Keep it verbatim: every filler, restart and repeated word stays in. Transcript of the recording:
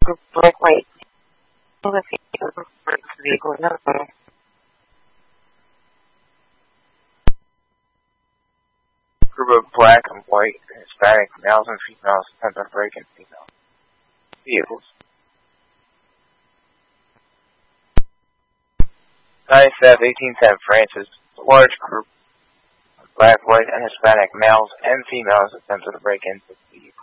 Group of black, white vehicle number. Group of black and white Hispanic males and females attempt to break in female vehicles. nine F eighteen ten Francis, a large group of black, white, and Hispanic males and females attempted to break into the vehicle.